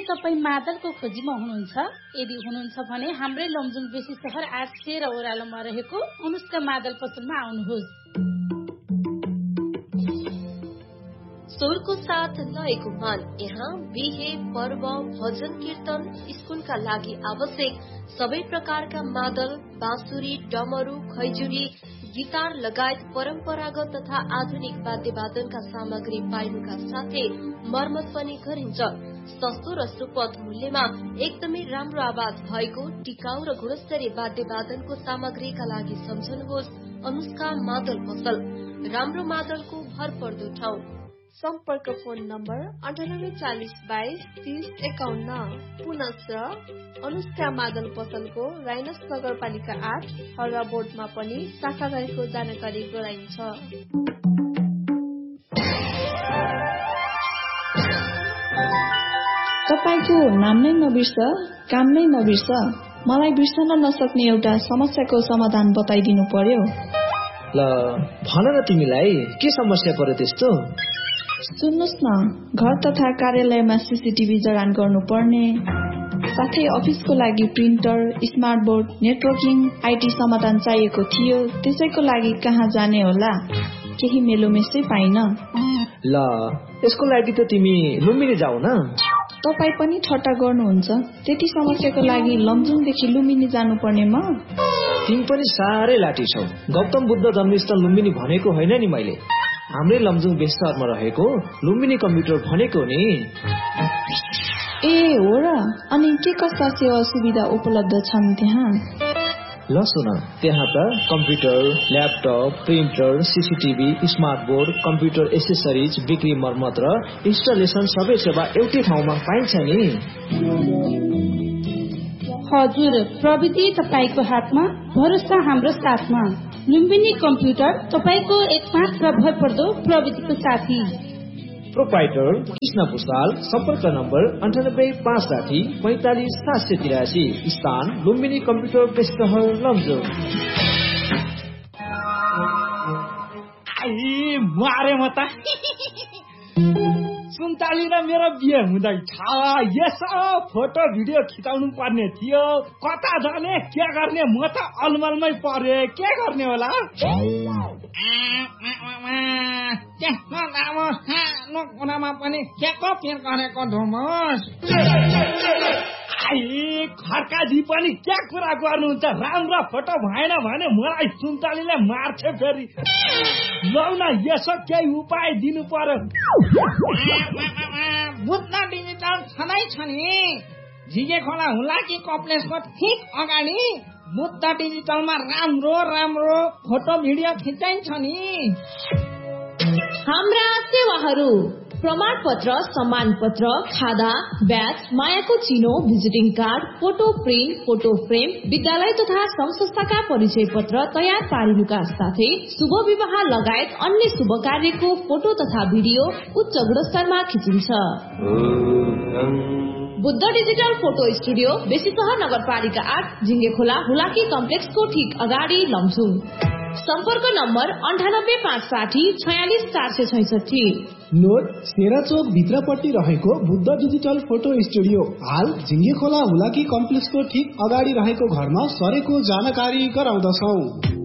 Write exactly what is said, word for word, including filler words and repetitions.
तपाईँ मादलको खोजीमा हुनुहुन्छ? यदि हुनुहुन्छ भने हाम्रै लमजुङ बेसी शहर आठ सय र ओह्रालोमा रहेको अनुष्का मादल पसलमा आउनुहोस्। स्वरको साथ लयको मान। यहाँ बिहे, पर्व, भजन कीर्तन, स्कुलका लागि आवश्यक सबै प्रकारका मादल, बाँसुरी, डमरू, खैजुरी, गिटार लगायत परम्परागत तथा आधुनिक वाद्यवादनका सामग्री पाइनुका साथै मर्मत पनि गरिन्छ। सस्तो र सुपथ मूल्यमा एकदमै राम्रो आवाज भएको टिकाउ र गुणस्तरीय वाद्यवादनको सामग्रीका लागि सम्झनुहोस् अनुष्का मादल पसल। राम्रो मादलको भरपर्दो ठाउँ। सम्पर्क फोन नम्बर अन्ठानब्बे चालिस बाइस तीस एकाउन्न। पुनश्च अनुष्का मादल पसलको राइनस नगरपालिका आठ हर्रा बोर्डमा पनि शाखा रहेको जानकारी गराइन्छ। तपाईको नाम नै नबिर्स, काम नै नबिर्स। मलाई बिर्सन नसक्ने एउटा समस्याको समाधान बताइदिनु पर्यो। ल भन न, तिमीलाई के समस्या पर्यो त्यस्तो? सुन्नुस् न, घर तथा कार्यालयमा सीसीटीभी जडान गर्नुपर्ने, साथै अफिसको लागि printer, smart board, networking, IT समाधान चाहिएको थियो। त्यसैको लागि कहाँ जाने होला? केही मेलोमेसै पाइन। ल यसको लागि त तिमी लुम्बिनी जाऊ न। तपाईँ पनि ठट्टा गर्नुहुन्छ? त्यति समस्याको लागि लमजुङदेखि लुम्बिनी जानुपर्ने म? तिमी पनि साह्रै लाठी छौ। गौतम बुद्ध जन्मस्थल लुम्बिनी भनेको होइन नि मैले। हाम्रै लमजुङ बेस सहरमा रहेको लुम्बिनी कम्प्युटर भनेको नि। ए हो र? अनि के कस्ता सेवा सुविधा उपलब्ध छन् त्यहाँ? ल सुन, त्यहाँ त computer, laptop, printer, CCTV, smart board, computer accessories, बिक्री, मर्मत र इन्स्टलेसन सबै सेवा एउटै ठाउँमा पाइन्छ नि। हजुर, प्रविधि तपाईको हातमा, भरोसा हाम्रो साथमा। लुम्बिनी कम्प्युटर तपाईको एकमात्र भरपर्दो प्रविधिको साथी। प्रोप्राइटर कृष्ण भूषाल। सम्पर्क नम्बर अन्ठानब्बे पाँच साठी पैंतालिस सात सय तिरासी। स्थान लुम्बिनी कम्प्युटर बेस्टहर लमजुङ। मारे म त सुन्ताली र मेरो बिहे हुँदैछ। यसो फोटो भिडियो खिचाउनु पर्ने थियो। कता जाने के गर्ने, म त अलमलमै परे। के गर्ने होला? सानो कुरामा पनि के को पिर गरेको धुमस। खर्काजी पनि क्या कुरा गर्नुहुन्छ? राम्रो फोटो भएन भने मलाई सुन्तालीले मार्छ फेरि। लौ न यसो केही उपाय दिनु पर्यो। बुद्ध डिजिटल छँदै छ नि, झिगे खोला हुलाकी कम्प्लेक्सको ठिक अगाडि बुद्ध डिजिटलमा राम्रो राम्रो फोटो भिडियो खिचाइन्छ नि। हाम्रा सेवाहरू प्रमाण पत्र, सम्मान पत्र, खादा, ब्याज, मायाको चिनो, visiting card, photo print, photo frame, विद्यालय तथा संघ संस्थाका परिचय पत्र तयार पारिनुका साथै शुभ विवाह लगायत अन्य शुभ कार्यको फोटो तथा भिडियो उच्च गुणस्तरमा खिचिन्छ। बुद्ध डिजिटल फोटो स्टुडियो, बेसी सहर नगरपालिका आठ, झिङ्गे खोला हुलाकी कम्प्लेक्सको ठिक अगाडि लमजुङ। सम्पर्क नम्बर अन्ठानब्बे पाँच साठी छयालिस चार सय छैसठी। नोट सेरा चोक भित्रपट्टि रहेको बुद्ध डिजिटल फोटो स्टुडियो हाल झिङ्गे खोला हुलाकी कम्प्लेक्सको ठिक अगाडि रहेको घरमा सरेको जानकारी गराउँदछौ।